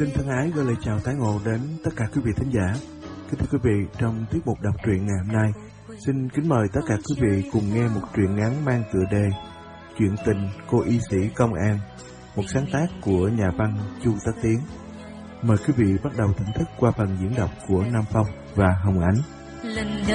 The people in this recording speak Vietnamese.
Xin thân ái gửi lời chào tái ngộ đến tất cả quý vị thính giả. Kính thưa quý vị, trong tiết mục đọc truyện ngày hôm nay, xin kính mời tất cả quý vị cùng nghe một truyện ngắn mang tựa đề Chuyện tình cô y sĩ công an, một sáng tác của nhà văn Chu Tất Tiến. Mời quý vị bắt đầu thưởng thức qua phần diễn đọc của Nam Phong và Hồng Ánh.